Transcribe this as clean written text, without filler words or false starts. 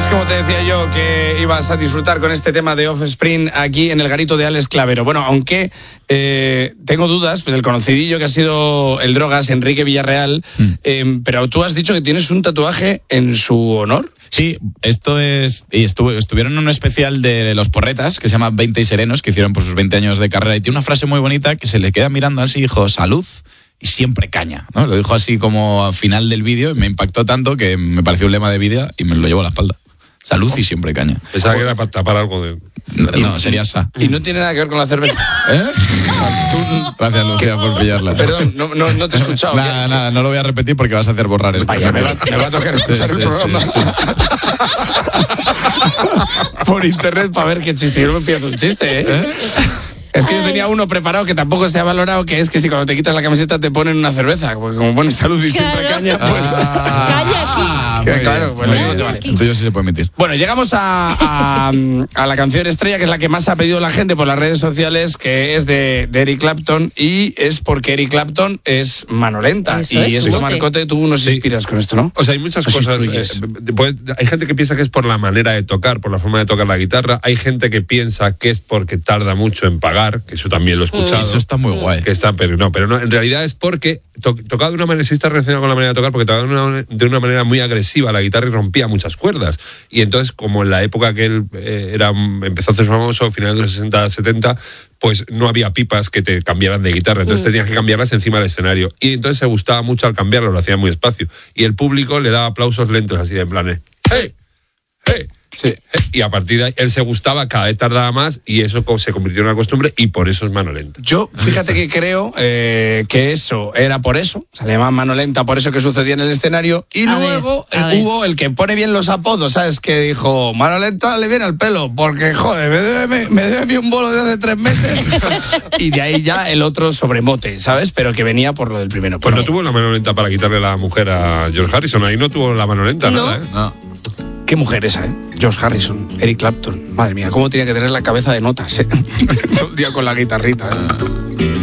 como te decía yo que ibas a disfrutar con este tema de Offspring aquí en el garito de Alex Clavero. Bueno, aunque tengo dudas del conocidillo que ha sido el Drogas, Enrique Villarreal, pero tú has dicho que tienes un tatuaje en su honor. Sí, esto es... Y estuvieron en un especial de Los Porretas, que se llama 20 y Serenos, que hicieron por sus 20 años de carrera, y tiene una frase muy bonita que se le queda mirando así, dijo, salud y siempre caña, ¿no? Lo dijo así como al final del vídeo y me impactó tanto que me pareció un lema de vida y me lo llevo a la espalda. Salud y siempre caña. Pensaba que era para tapar algo de... No, sería esa. Y no tiene nada que ver con la cerveza. Gracias, Lucía, por pillarla. Perdón, no te he escuchado. Nada, no lo voy a repetir porque vas a hacer borrar esto. Vaya, me va a tocar escuchar el programa. Sí. Por internet para ver qué chiste. Yo no me empiezo un chiste, ¿eh? Es que yo tenía uno preparado que tampoco se ha valorado, que es que si cuando te quitas la camiseta te ponen una cerveza, porque como pones salud y siempre caña, pues... Calla aquí. Claro, pues te vale. Entonces sí se puede emitir. Bueno, llegamos a la canción estrella, que es la que más ha pedido la gente por las redes sociales, que es de Eric Clapton, y es porque Eric Clapton es mano lenta. Eso y es, esto, Marcote, tú nos inspiras con esto, ¿no? O sea, hay muchas cosas. Hay gente que piensa que es por la manera de tocar, por la forma de tocar la guitarra. Hay gente que piensa que es porque tarda mucho en pagar, que eso también lo he escuchado. Eso está muy guay. Que está, pero no, en realidad es porque tocaba de una manera, sí está relacionado con la manera de tocar, porque tocaba de una manera muy agresiva la guitarra y rompía muchas cuerdas. Y entonces, como en la época que él empezó a ser famoso, finales de los 60, 70, pues no había pipas que te cambiaran de guitarra, entonces tenías que cambiarlas encima del escenario. Y entonces se gustaba mucho al cambiarlo, lo hacía muy despacio. Y el público le daba aplausos lentos, así de en plan, ¡hey! ¡Hey! Sí. Y a partir de ahí él se gustaba, cada vez tardaba más y eso se convirtió en una costumbre y por eso es mano lenta. Yo, fíjate que creo que eso era por eso, se le llama mano lenta por eso que sucedía en el escenario, y luego hubo el que pone bien los apodos, ¿sabes? Que dijo, mano lenta le viene al pelo, porque joder, me debe a mí un bolo de hace 3 meses. Y de ahí ya el otro sobremote, ¿sabes? Pero que venía por lo del primero. Pues no tuvo la mano lenta para quitarle la mujer a George Harrison, ahí no tuvo la mano lenta, ¿no? Nada, ¿eh? No. Qué mujer esa, ¿eh? George Harrison, Eric Clapton. Madre mía, cómo tenía que tener la cabeza de notas, ¿eh? Todo el día con la guitarrita, ¿eh?